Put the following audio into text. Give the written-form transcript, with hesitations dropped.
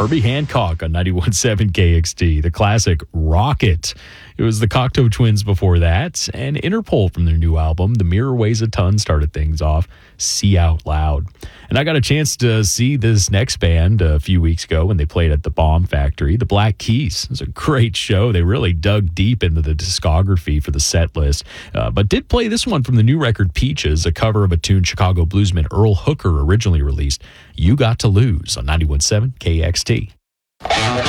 Herbie Hancock on 91.7 KXT, the classic Rocket. It was the Cocteau Twins before that, and Interpol from their new album, The Mirror Weighs a Ton, started things off, See Out Loud. And I got a chance to see this next band a few weeks ago when they played at the Bomb Factory, the Black Keys. It was a great show. They really dug deep into the discography for the set list, but did play this one from the new record Peaches, a cover of a tune Chicago bluesman Earl Hooker originally released, You Got to Lose on 91.7 KXT.